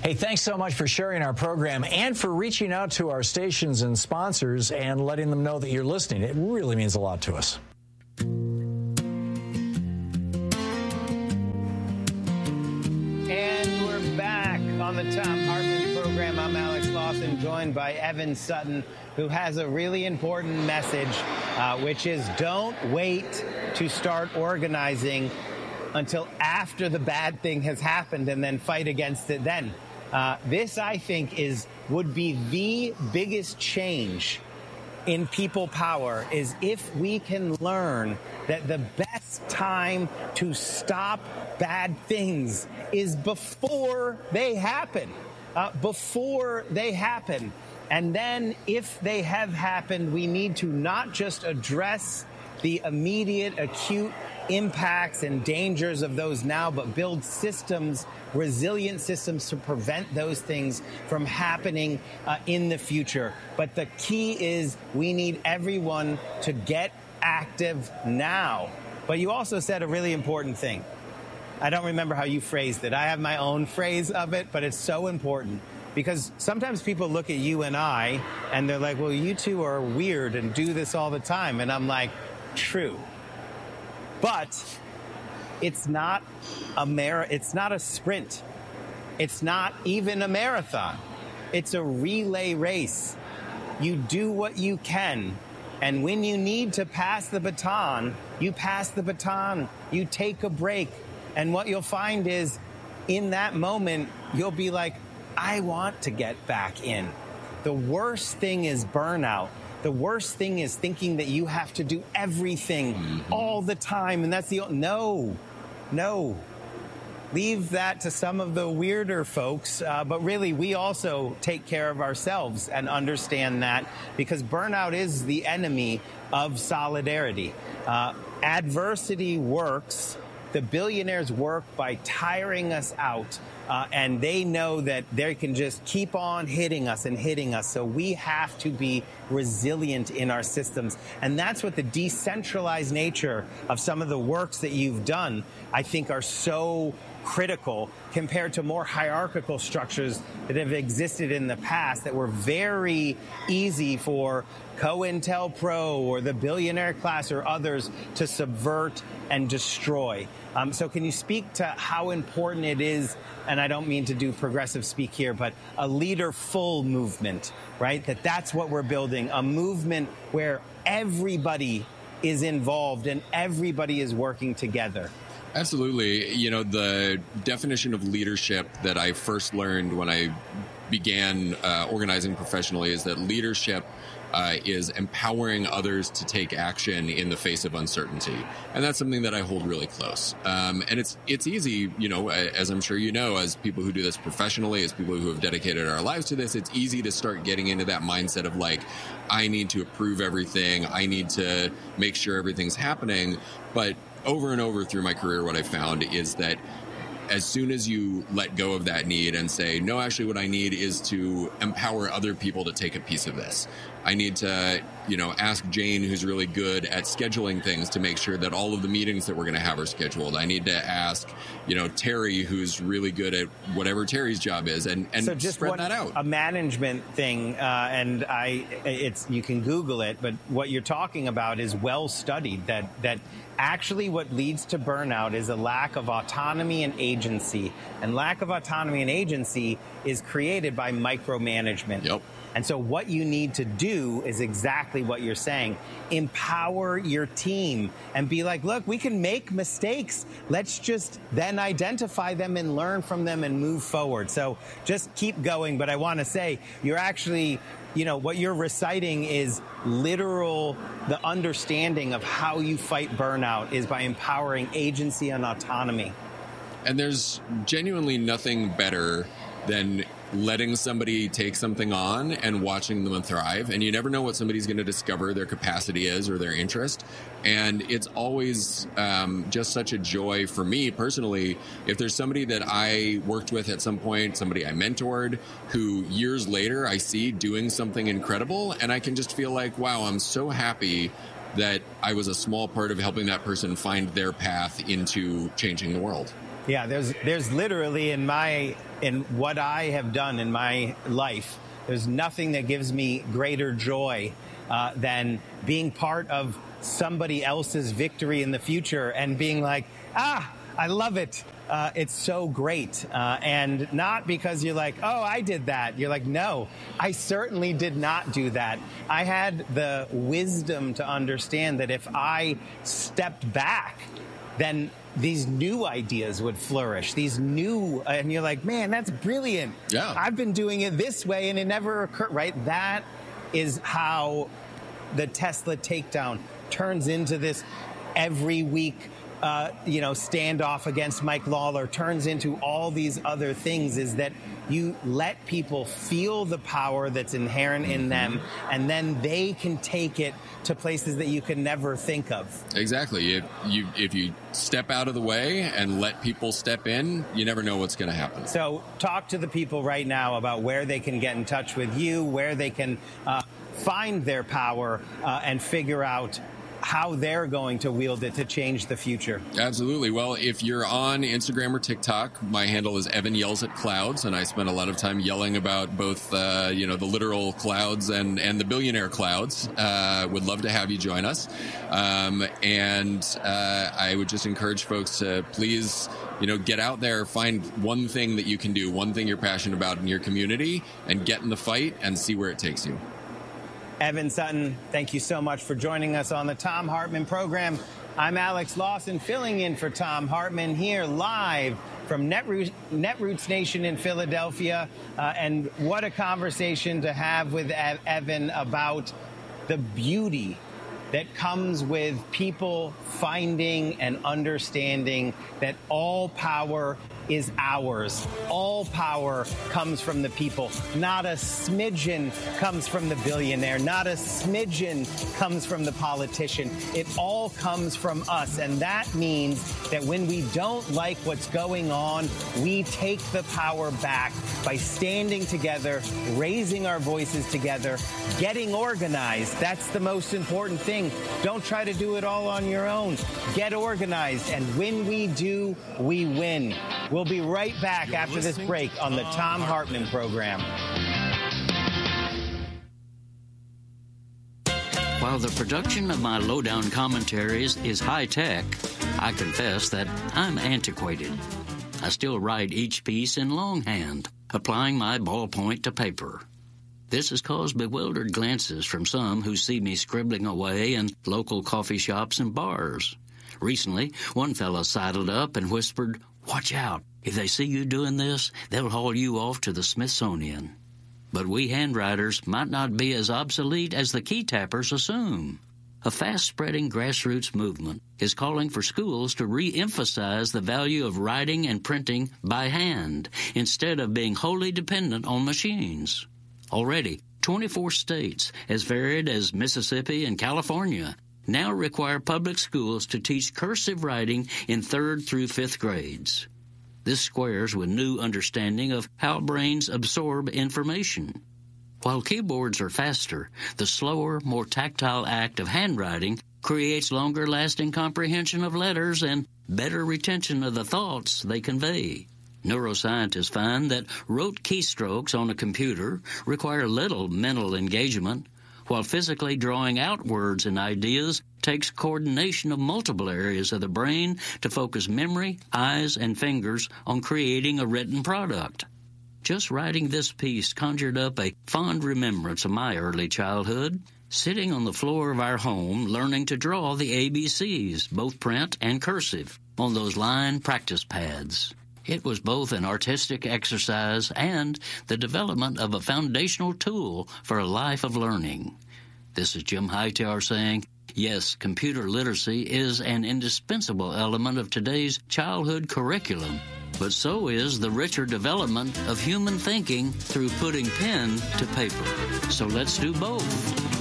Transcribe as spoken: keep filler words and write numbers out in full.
Hey, thanks so much for sharing our program and for reaching out to our stations and sponsors and letting them know that you're listening. It really means a lot to us. And we're back on the Thom Hartmann program. I'm Alex Lawson, joined by Evan Sutton, who has a really important message, uh, which is don't wait to start organizing until after the bad thing has happened and then fight against it then. Uh, this, I think, is would be the biggest change in people power is if we can learn that the best time to stop bad things is before they happen, uh, before they happen. And then if they have happened, we need to not just address the immediate, acute impacts and dangers of those now, but build systems, resilient systems to prevent those things from happening uh, in the future. But the key is we need everyone to get active now. But you also said a really important thing. I don't remember how you phrased it. I have my own phrase of it, but it's so important. Because sometimes people look at you and I, and they're like, well, you two are weird and do this all the time. And I'm like, true. But it's not a mar- it's not a sprint. It's not even a marathon. It's a relay race. You do what you can. And when you need to pass the baton, you pass the baton. You take a break. And what you'll find is in that moment, you'll be like, I want to get back in. The worst thing is burnout. The worst thing is thinking that you have to do everything mm-hmm. all the time. And that's the, no, no. Leave that to some of the weirder folks. Uh, but really, we also take care of ourselves and understand that because burnout is the enemy of solidarity. Uh, adversity works. The billionaires work by tiring us out. Uh, and they know that they can just keep on hitting us and hitting us. So we have to be resilient in our systems. And that's what the decentralized nature of some of the works that you've done, I think, are so critical compared to more hierarchical structures that have existed in the past that were very easy for COINTELPRO or the billionaire class or others to subvert and destroy. Um, so can you speak to how important it is, and I don't mean to do progressive speak here, but a leader-full movement, right? That that's what we're building, a movement where everybody is involved and everybody is working together. Absolutely. You know, the definition of leadership that I first learned when I began uh, organizing professionally is that leadership uh, is empowering others to take action in the face of uncertainty. And that's something that I hold really close. Um, and it's it's easy, you know, as I'm sure you know, as people who do this professionally, as people who have dedicated our lives to this, it's easy to start getting into that mindset of like, I need to approve everything. I need to make sure everything's happening. But over and over through my career, what I found is that as soon as you let go of that need and say, no, actually what I need is to empower other people to take a piece of this. I need to, you know, ask Jane, who's really good at scheduling things, to make sure that all of the meetings that we're going to have are scheduled. I need to ask, you know, Terry, who's really good at whatever Terry's job is, and, and so just spread one, that out. A management thing, uh, and I, it's you can Google it, but what you're talking about is well studied. That that actually what leads to burnout is a lack of autonomy and agency, and lack of autonomy and agency is created by micromanagement. Yep. And so what you need to do is exactly what you're saying. Empower your team and be like, look, we can make mistakes. Let's just then identify them and learn from them and move forward. So just keep going. But I want to say you're actually, you know, what you're reciting is literal, the understanding of how you fight burnout is by empowering agency and autonomy. And there's genuinely nothing better than letting somebody take something on and watching them thrive. And you never know what somebody's going to discover their capacity is or their interest. And it's always um, just such a joy for me personally if there's somebody that I worked with at some point, somebody I mentored, who years later I see doing something incredible, and I can just feel like, wow, I'm so happy that I was a small part of helping that person find their path into changing the world. Yeah, there's there's literally in my in what I have done in my life, there's nothing that gives me greater joy uh, than being part of somebody else's victory in the future and being like, ah, I love it. Uh, it's so great. Uh, and not because you're like, oh, I did that. You're like, no, I certainly did not do that. I had the wisdom to understand that if I stepped back, then these new ideas would flourish. These new, and you're like, man, that's brilliant. Yeah. I've been doing it this way and it never occurred, right? That is how the Tesla takedown turns into this every week, uh, you know, standoff against Mike Lawler, turns into all these other things, is that you let people feel the power that's inherent in them, and then they can take it to places that you can never think of. Exactly. If you if you step out of the way and let people step in, you never know what's going to happen. So talk to the people right now about where they can get in touch with you, where they can uh, find their power uh, and figure out how they're going to wield it to change the future. Absolutely. Well, if you're on Instagram or TikTok, my handle is Evan Yells at Clouds, and I spend a lot of time yelling about both, uh, you know, the literal clouds and, and the billionaire clouds. Uh, would love to have you join us. Um, and uh, I would just encourage folks to please, you know, get out there, find one thing that you can do, one thing you're passionate about in your community, and get in the fight and see where it takes you. Evan Sutton, thank you so much for joining us on the Thom Hartmann program. I'm Alex Lawson, filling in for Thom Hartmann here live from Netroots, Netroots Nation in Philadelphia. Uh, and what a conversation to have with Evan about the beauty that comes with people finding and understanding that all power is ours. All power comes from the people. Not a smidgen comes from the billionaire. Not a smidgen comes from the politician. It all comes from us. And that means that when we don't like what's going on, we take the power back by standing together, raising our voices together, getting organized. That's the most important thing. Don't try to do it all on your own. Get organized. And when we do, we win. We'll be right back You're after this break on the Thom Hartmann program. While the production of my lowdown commentaries is high-tech, I confess that I'm antiquated. I still write each piece in longhand, applying my ballpoint to paper. This has caused bewildered glances from some who see me scribbling away in local coffee shops and bars. Recently, one fellow sidled up and whispered, "Watch out. If they see you doing this, they'll haul you off to the Smithsonian." But we handwriters might not be as obsolete as the key tappers assume. A fast-spreading grassroots movement is calling for schools to re-emphasize the value of writing and printing by hand instead of being wholly dependent on machines. Already, twenty-four states, as varied as Mississippi and California, now require public schools to teach cursive writing in third through fifth grades. This squares with new understanding of how brains absorb information. While keyboards are faster, the slower, more tactile act of handwriting creates longer-lasting comprehension of letters and better retention of the thoughts they convey. Neuroscientists find that rote keystrokes on a computer require little mental engagement, while physically drawing out words and ideas takes coordination of multiple areas of the brain to focus memory, eyes, and fingers on creating a written product. Just writing this piece conjured up a fond remembrance of my early childhood, sitting on the floor of our home learning to draw the A B Cs, both print and cursive, on those line practice pads. It was both an artistic exercise and the development of a foundational tool for a life of learning. This is Jim Hightower saying, yes, computer literacy is an indispensable element of today's childhood curriculum, but so is the richer development of human thinking through putting pen to paper. So let's do both.